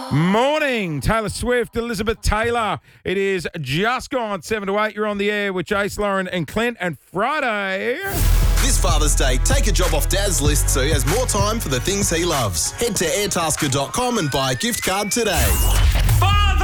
Morning, Taylor Swift, Elizabeth Taylor. It is just gone 7 to 8. You're on the air with Jace, Lauren and Clint. And Friday... This Father's Day, take a job off Dad's list so he has more time for the things he loves. Head to airtasker.com and buy a gift card today. Father!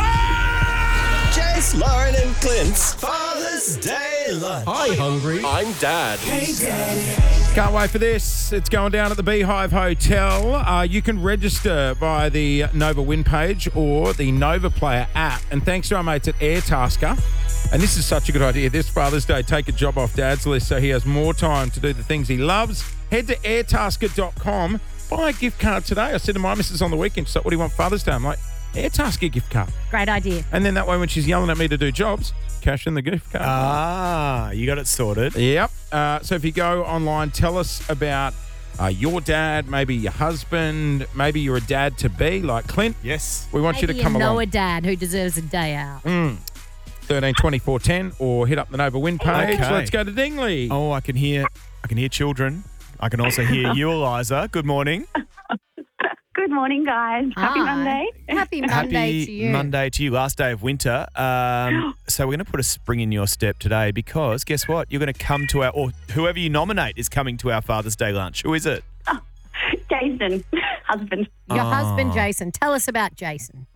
Jace, Lauren and Clint's Father's Day lunch. Hi, hungry. I'm Dad. Can't wait for this. It's going down at the Beehive Hotel. You can register via the Nova Win page or the Nova Player app. And thanks to our mates at Airtasker. And this is such a good idea. This Father's Day, take a job off Dad's list so he has more time to do the things he loves. Head to airtasker.com. Buy a gift card today. I said to my missus on the weekend, she's like, what do you want Father's Day? I'm like, Airtasker gift card. Great idea. And then that way when she's yelling at me to do jobs, cash in the gift card. Ah, you got it sorted. Yep. So if you go online, tell us about your dad, maybe your husband, maybe you're a dad-to-be like Clint. Yes. We want you to come know along. a dad who deserves a day out. 13 24 10 or hit up the Nova Win page. Okay. Let's go to Dingley. Oh, I can hear children. I can also hear you, Eliza. Good morning. Good morning, guys. Happy Hi. Monday. Happy Monday Happy to you. Monday to you. Last day of winter. So we're going to put a spring in your step today because guess what? You're going to come to or whoever you nominate is coming to our Father's Day lunch. Who is it? Jason, husband. Your husband, Jason. Tell us about Jason.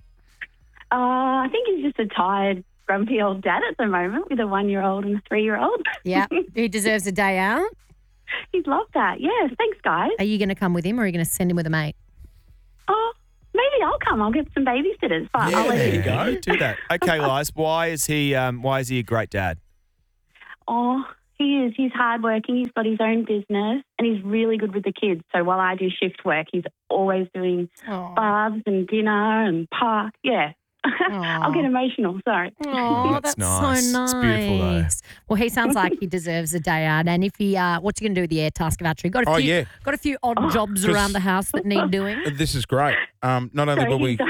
I think he's just a tired, grumpy old dad at the moment with a 1-year-old and a 3-year-old. Yeah. Who deserves a day out? He'd love that. Yes, thanks, guys. Are you going to come with him or are you going to send him with a mate? Oh, maybe I'll come. I'll get some babysitters. But I'll let there you you go. Do that. Okay, Liz. Why is he a great dad? Oh, he is. He's hardworking. He's got his own business and he's really good with the kids. So while I do shift work, he's always doing baths and dinner and park. Yeah. I'll get emotional. Sorry. Oh, That's that's nice. so nice. It's beautiful, though. Well, he sounds like he deserves a day out. And if he, what's he going to do with the Airtasker voucher? Got a few odd jobs around the house that need doing. This is great. Not only will we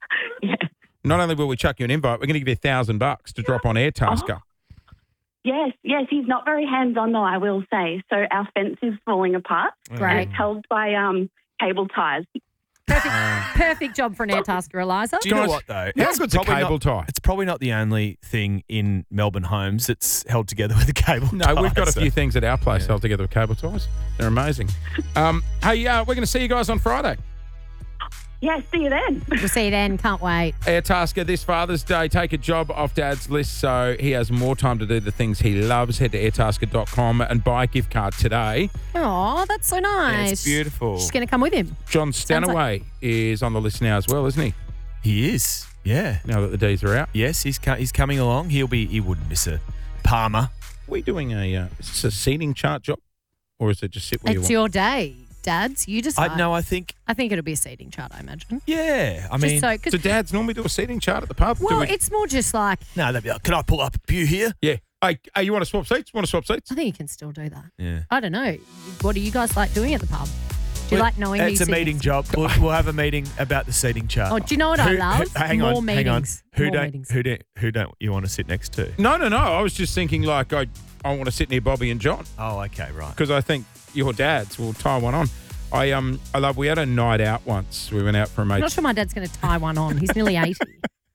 chuck you an invite, we're going to give you $1,000 to drop on Airtasker. Yes, he's not very hands-on though, I will say. So our fence is falling apart. Great. And it's held by cable ties. Perfect job for an Airtasker, Eliza. Do you know what, though? How good's a cable tie? It's probably not the only thing in Melbourne homes that's held together with a cable tie. No, we've got a so- few things at our place held together with cable ties. They're amazing. Hey, we're going to see you guys on Friday. Yes, see you then. We'll see you then. Can't wait. Airtasker, this Father's Day, take a job off Dad's list so he has more time to do the things he loves. Head to airtasker.com and buy a gift card today. Oh, that's so nice. It's beautiful. She's going to come with him. John Stanaway is on the list now as well, isn't he? He is. Yeah. Now that the D's are out. Yes, he's coming along. He wouldn't miss a Palmer. Are we doing is this a seating chart job or is it just sit where It's you your day, Dads. You decide. I think. I think it'll be a seating chart, I imagine. Yeah. I Just mean, so, 'cause- Do dads normally do a seating chart at the pub? well, it's more just like, no, they'd be like, can I pull up a pew here? Yeah. Hey, you want to swap seats? I think you can still do that. Yeah. I don't know. What do you guys like doing at the pub? Do you like knowing It's who's a meeting sitting? job. We'll have a meeting about the seating chart. Oh, do you know what I love? Hang More on. meetings. Who More don't meetings. who don't you want to sit next to? No. I was just thinking like I want to sit near Bobby and John Oh, okay, right. because I think your dads will tie one on. We had a night out once. We went out for a I'm not mate's. sure my dad's going to tie one on. He's nearly 80.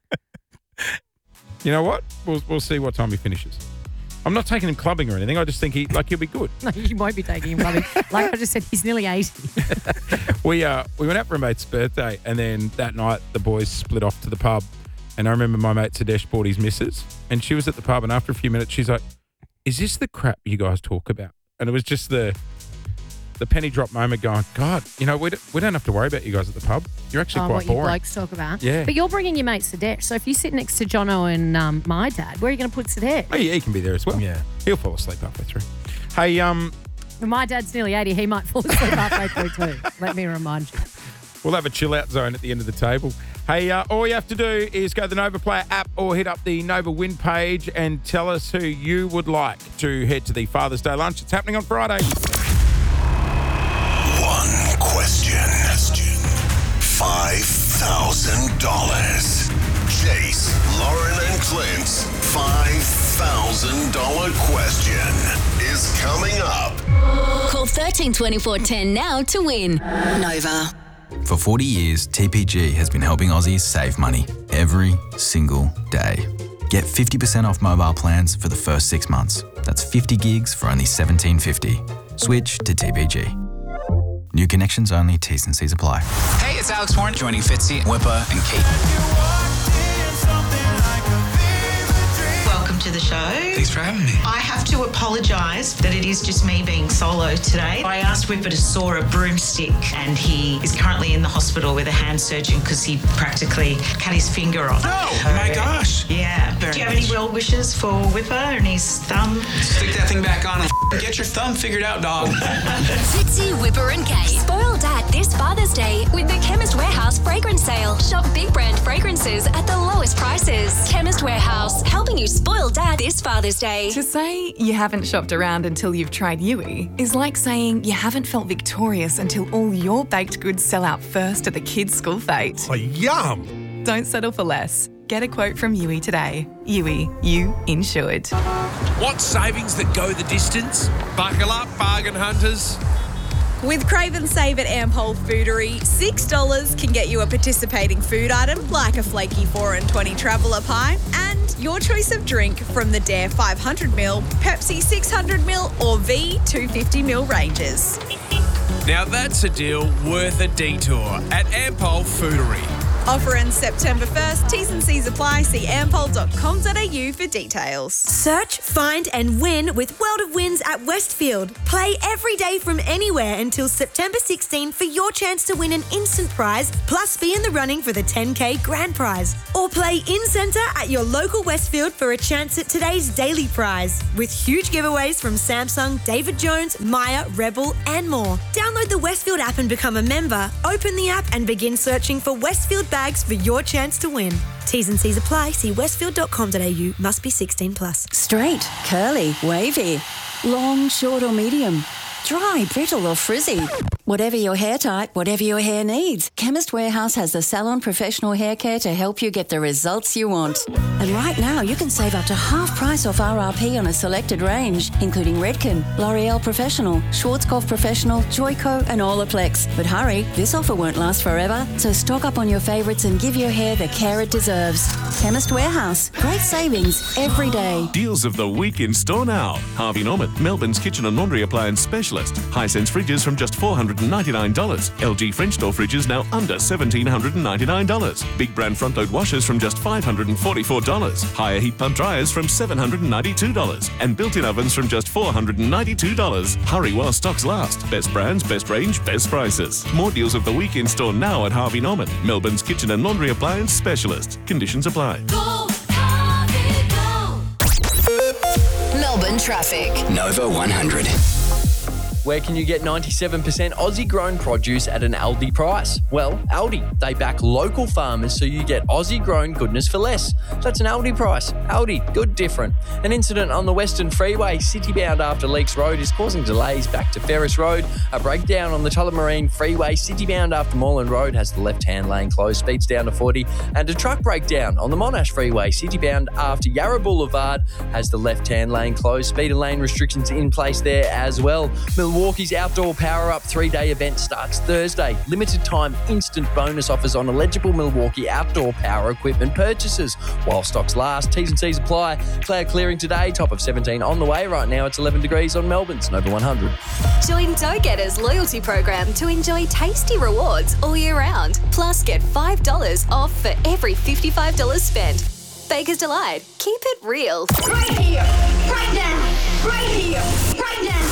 You know what? We'll see what time he finishes. I'm not taking him clubbing or anything. I just think he'll be good. No, you won't be taking him clubbing. Like I just said, he's nearly 80. We went out for a mate's birthday, and then that night the boys split off to the pub. And I remember my mate Sadesh brought his missus, and she was at the pub. And after a few minutes, she's like, "Is this the crap you guys talk about?" And it was just the penny drop moment. Going, God, we don't have to worry about you guys at the pub. You're actually What quite you boring. blokes talk about. Yeah. But you're bringing your mate Sadesh. So if you sit next to Jono and my dad, where are you going to put Sadesh? Oh, yeah, he can be there as well. Yeah. He'll fall asleep halfway through. Hey, Well, my dad's nearly 80. He might fall asleep halfway through too. Let me remind you. we'll have a chill out zone at the end of the table. Hey, all you have to do is go to the Nova Player app or hit up the Nova Win page and tell us who you would like to head to the Father's Day lunch. It's happening on Friday. One question. $5,000. Jace, Lauren and Clint's $5,000 question is coming up. Call 13 24 10 now to win. Nova. For 40 years, TPG has been helping Aussies save money every single day. Get 50% off mobile plans for the first 6 months. That's 50 gigs for only $17.50. Switch to TPG. New connections only, T's and C's apply. Hey, it's Alex Warren joining Fitzy, Whipper and Keith. Welcome to the show. Thanks for having me. I have to apologise that it is just me being solo today. I asked Whipper to saw a broomstick and he is currently in the hospital with a hand surgeon because he practically cut his finger off. Oh, my gosh. Yeah. Very Do you have any well wishes for Whipper and his thumb? Stick that thing back on and get your thumb figured out, dog. Fitzy, Whipper and Kate. Spoil Dad this Father's Day with the Chemist Warehouse fragrance sale. Shop big brand fragrances at the lowest prices. Chemist Warehouse, helping you spoil Dad this Father's Day. To say you haven't shopped around until you've tried Yui is like saying you haven't felt victorious until all your baked goods sell out first at the kids' school fete. Oh, yum! Don't settle for less. Get a quote from Yui today. Yui, you insured. Want savings that go the distance? Buckle up, bargain hunters. With Crave and Save at Ampol Foodery, $6 can get you a participating food item like a flaky 4 and 20 Traveller pie and your choice of drink from the Dare 500ml, Pepsi 600ml or V 250ml ranges. Now that's a deal worth a detour at Ampol Foodery. Offer ends September 1st. T's and C's apply. See ampol.com.au for details. Search, find and win with World of Wins at Westfield. Play every day from anywhere until September 16 for your chance to win an instant prize plus be in the running for the 10K grand prize. Or play in-centre at your local Westfield for a chance at today's daily prize with huge giveaways from Samsung, David Jones, Maya, Rebel and more. Download the Westfield app and become a member. Open the app and begin searching for Westfield bags for your chance to win. T's and C's apply. See westfield.com.au. Must be 16 plus. Straight, curly, wavy, long, short or medium, dry, brittle or frizzy. Whatever your hair type, whatever your hair needs, Chemist Warehouse has the salon professional hair care to help you get the results you want. And right now, you can save up to half price off RRP on a selected range, including Redken, L'Oreal Professional, Schwarzkopf Professional, Joico and Olaplex. But hurry, this offer won't last forever, so stock up on your favourites and give your hair the care it deserves. Chemist Warehouse, great savings every day. Deals of the week in store now. Harvey Norman, Melbourne's kitchen and laundry appliance specialist. Hisense fridges from just $499. LG French door fridges now under $1,799. Big brand front load washers from just $544. Higher heat pump dryers from $792. And built-in ovens from just $492. Hurry while stocks last. Best brands, best range, best prices. More deals of the week in store now at Harvey Norman, Melbourne's kitchen and laundry appliance specialist. Conditions apply. Go, Harvey, go. Melbourne traffic. Nova 100. Where can you get 97% Aussie-grown produce at an Aldi price? Well, Aldi. They back local farmers so you get Aussie-grown goodness for less. That's an Aldi price. Aldi, good different. An incident on the Western Freeway, city-bound after Leaks Road, is causing delays back to Ferris Road. A breakdown on the Tullamarine Freeway, city-bound after Moreland Road, has the left-hand lane closed, speeds down to 40. And a truck breakdown on the Monash Freeway, city-bound after Yarra Boulevard, has the left-hand lane closed, speed and lane restrictions in place there as well. Milwaukee's Outdoor Power Up 3-day event starts Thursday. Limited time instant bonus offers on eligible Milwaukee outdoor power equipment purchases. While stocks last, T's and C's apply. Cloud clearing today, top of 17 on the way. Right now it's 11 degrees on Melbourne's Nova 100. Join Dough Getters loyalty program to enjoy tasty rewards all year round. Plus get $5 off for every $55 spent. Baker's Delight. Keep it real. Right here, right now, right here, right now.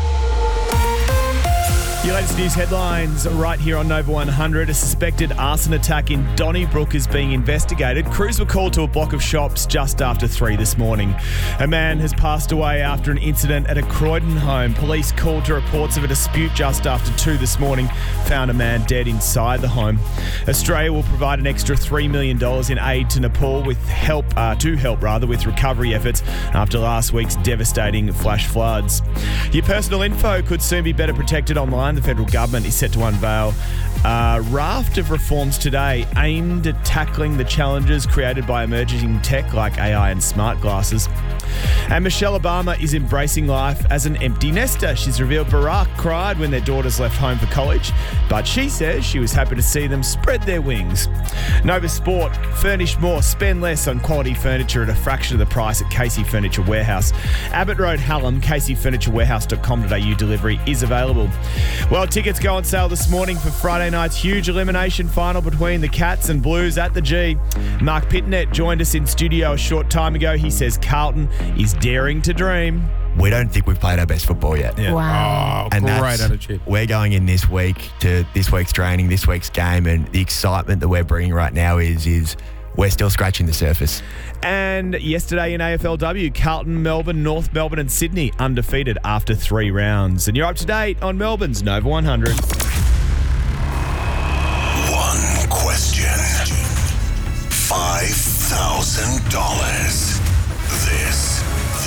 Your latest news headlines right here on Nova 100. A suspected arson attack in Donnybrook is being investigated. Crews were called to a block of shops just after 3 this morning. A man has passed away after an incident at a Croydon home. Police called to reports of a dispute just after 2 this morning, found a man dead inside the home. Australia will provide an extra $3 million in aid to Nepal with help with recovery efforts after last week's devastating flash floods. Your personal info could soon be better protected online. and the federal government is set to unveil a raft of reforms today aimed at tackling the challenges created by emerging tech like AI and smart glasses. And Michelle Obama is embracing life as an empty nester. She's revealed Barack cried when their daughters left home for college, but she says she was happy to see them spread their wings. Nova Sport, furnish more, spend less on quality furniture at a fraction of the price at Casey Furniture Warehouse. Abbott Road, Hallam, caseyfurniturewarehouse.com.au delivery is available. Well, tickets go on sale this morning for Friday night's huge elimination final between the Cats and Blues at the G. Mark Pitnet joined us in studio a short time ago. He says Carlton is daring to dream. We don't think we've played our best football yet. Yeah. Wow. And great attitude. We're going in this week to this week's training, this week's game, and the excitement that we're bringing right now is we're still scratching the surface. And yesterday in AFLW, Carlton, Melbourne, North Melbourne and Sydney undefeated after 3 rounds. And you're up to date on Melbourne's Nova 100. One question. $5,000. This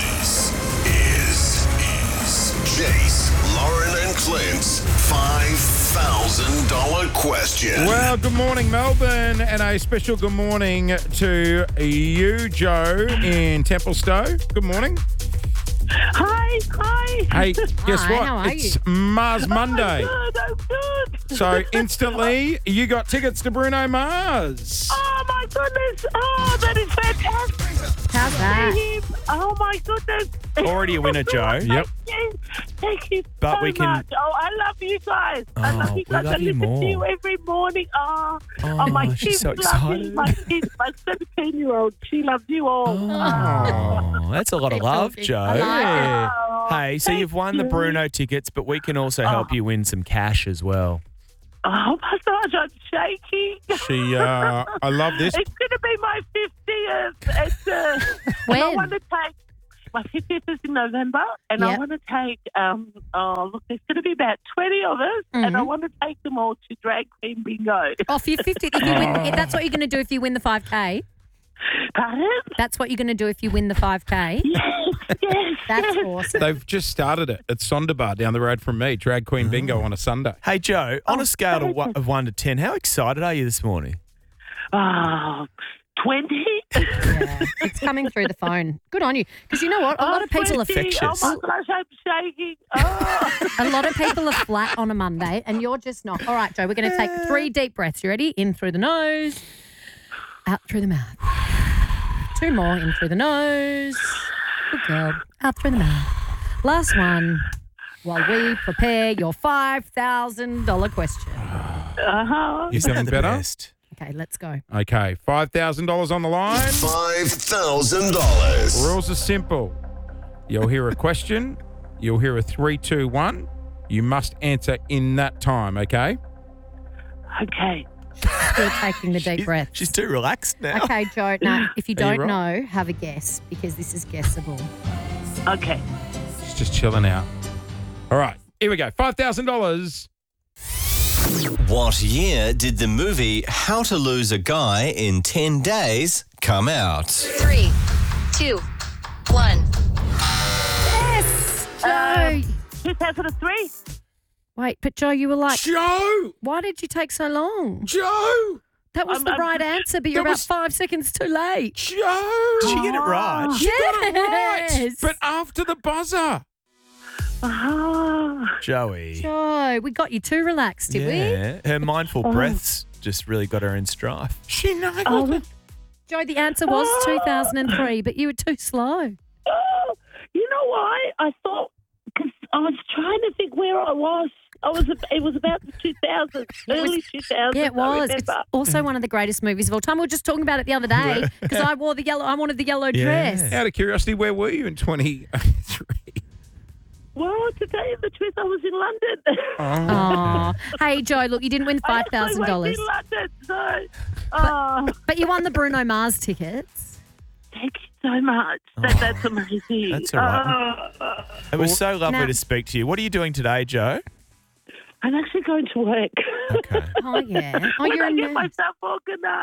is Jace, Lauren and Clint's $5,000 question. Well, good morning, Melbourne, and a special good morning to you, Joe, in Templestowe. Good morning. Hi. Hey, guess Hi, what? how are It's you? Mars Monday. I'm good. So instantly, you got tickets to Bruno Mars. Oh, my goodness. Oh, that is fantastic. How's that? Oh, my goodness. Already a winner, Joe. Yep. Thank you But so we can- much. Oh, I love you guys. I love you we guys. love I you listen to you more. every morning. Oh, my she's kids so love you. excited. My kids, my 17-year-old, she loves you all. Oh, that's a lot of love, Joe. I like it. Hey, so you've won the Bruno tickets, but we can also help you win some cash as well. Oh, my gosh, I'm shaking. I love this. It's going to be my 50th. It's, When? I want to take, my 50th is in November, and I Yep. want to take, look, there's going to be about 20 of us, and I want to take them all to Drag Queen Bingo. Off your 50th. If you win, that's what you're going to do if you win the 5K. Pardon? That's what you're going to do if you win the 5K. Yes. That's awesome. They've just started it at Sonderbar down the road from me, Drag Queen Bingo on a Sunday. Hey, Joe, on a scale of 1 to 10, how excited are you this morning? 20. Yeah, it's coming through the phone. Good on you. Because you know what? A lot of people are 20. Oh, my gosh, I'm shaking. Oh. A lot of people are flat on a Monday, and you're just not. All right, Joe, we're going to take 3 deep breaths. You ready? In through the nose, out through the mouth. 2 more, in through the nose. Good girl. Out through the mouth. Last one, while we prepare your $5,000 question. You feeling better? Okay, let's go. Okay, $5,000 on the line. $5,000. Rules are simple. You'll hear a question. You'll hear a 3, 2, 1. You must answer in that time, okay? Okay. Still taking the deep breath. She's too relaxed now. Okay, Joe. Now, if you Are you don't right? know, have a guess because this is guessable. Okay. She's just chilling out. All right, here we go. $5,000. What year did the movie How to Lose a Guy in 10 Days come out? 3, 2, 1. Yes, Joe. 2003. Wait, but Joe, you were like, Joe! Why did you take so long? Joe! That was the right answer, but you're about 5 seconds too late. Joe! Did she get it right? She got it right, Yes. but after the buzzer. Joey. Joe, we got you too relaxed, did we? Yeah, her mindful breaths just really got her in strife. She nailed it. Joe, the answer was 2003, but you were too slow. Oh, you know why? I thought, because I was trying to think where I was. It was about the 2000s, early 2000s. Yeah, it was. I It's remember. also one of the greatest movies of all time. We were just talking about it the other day because I wanted the yellow dress. Out of curiosity, where were you in 2003? Well, to tell you the truth, I was in London. Oh. Hey, Joe, look, you didn't win I actually went $5,000. in London, so... But you won the Bruno Mars tickets. Thank you so much. That's amazing. That's all right. It was so lovely to speak to you. What are you doing today, Joe? I'm actually going to work. Okay. Oh, yeah. Oh, when you're I a get nerd. myself organised.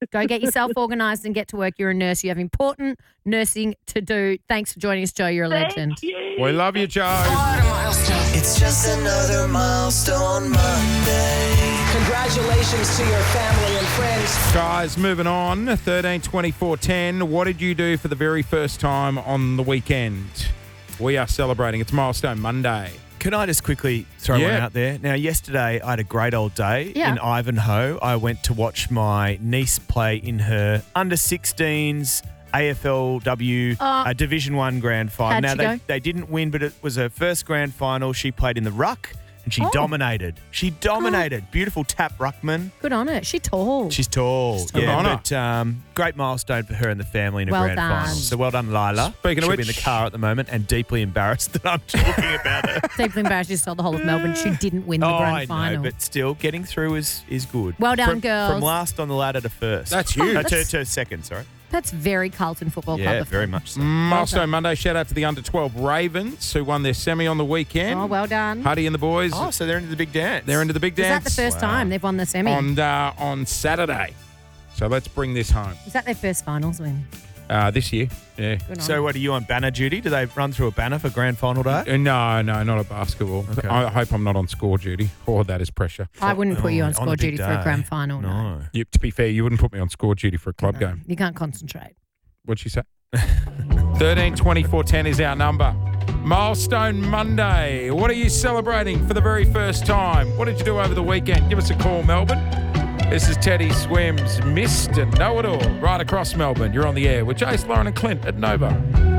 Go get yourself organised and get to work. You're a nurse. You have important nursing to do. Thanks for joining us, Joe. You're a legend. We love you, Joe. It's just another milestone Monday. Congratulations to your family and friends. Guys, moving on. 13, 24, 10. What did you do for the very first time on the weekend? We are celebrating. It's Milestone Monday. Can I just quickly throw one out there? Now, yesterday I had a great old day in Ivanhoe. I went to watch my niece play in her under-16s AFLW Division 1 grand final. How'd Now, she go? they didn't win, but it was her first grand final. She played in the ruck and she dominated. She dominated. Beautiful tap ruckman. Good on her. She's tall. She's tall. Good on her. But great milestone for her and the family in a Well grand done. final. So well done, Lila. Speaking of She'll be in which- the car at the moment and deeply embarrassed that I'm talking about her. Deeply embarrassed to tell the whole of Melbourne she didn't win the I grand know, final. but still, getting through is good. Well done, from, girls. From last on the ladder to first. That's huge. To second, sorry. That's very Carlton Football Club. Yeah, of very fun. much so. Milestone Monday. Shout out to the under-12 Ravens who won their semi on the weekend. Oh, well done. Huddy and the boys. Oh, so they're into the big dance. They're into the big Is that dance. the first time they've won the semi? on Saturday. So let's bring this home. Is that their first finals win? This year. Yeah. Good on So what are you on banner duty? Do they run through a banner for grand final day? No, not at basketball. Okay. I hope I'm not on score duty. Oh, that is pressure. I wouldn't put you on on score the big duty for a day. grand final. No. To be fair, you wouldn't put me on score duty for a club game. You can't concentrate. What'd she say? 13 24 10 is our number. Milestone Monday. What are you celebrating for the very first time? What did you do over the weekend? Give us a call, Melbourne. This is Teddy Swims, Mr. Know-It-All, right across Melbourne. You're on the air with Jace, Lauren and Clint at Nova.